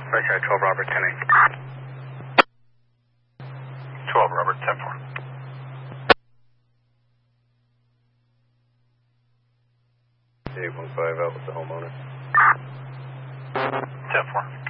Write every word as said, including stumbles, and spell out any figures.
Right side, twelve Robert, ten eight. twelve Robert, ten four. eight one five out with the homeowner. ten four.